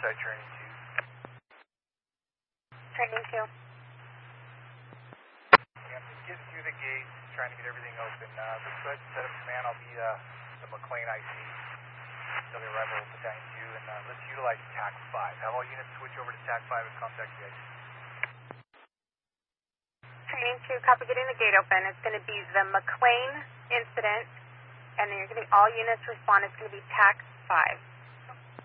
inside training 2. Training 2. Yeah, I'm just getting through the gate, trying to get everything open. Let's go ahead and set up command. I'll be the McLean IC, so the arrival of Battalion 2, and let's utilize TAC 5. Have all units switch over to TAC 5 and contact the IC. Training 2, copy, getting the gate open. It's going to be the McLean incident, and then you're going to be all units respond. It's going to be TAC 5.